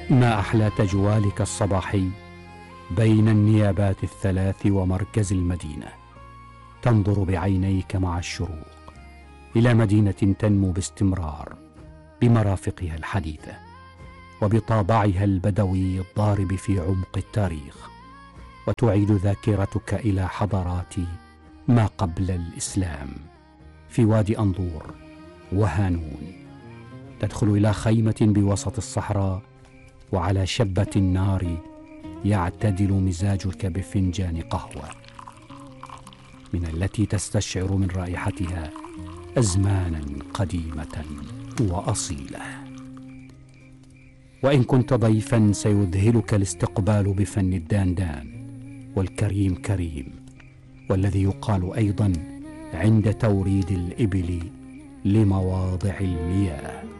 ما أحلى تجوالك الصباحي بين النيابات الثلاث ومركز المدينة، تنظر بعينيك مع الشروق إلى مدينة تنمو باستمرار بمرافقها الحديثة وبطابعها البدوي الضارب في عمق التاريخ، وتعيد ذاكرتك إلى حضارات ما قبل الإسلام في وادي أنظور وهانون. تدخل إلى خيمة بوسط الصحراء، وعلى شبة النار يعتدل مزاجك بفنجان قهوة من التي تستشعر من رائحتها أزمانا قديمة وأصيلة. وإن كنت ضيفا سيذهلك الاستقبال بفن الداندان، والكريم كريم، والذي يقال أيضا عند توريد الإبل لمواضع المياه.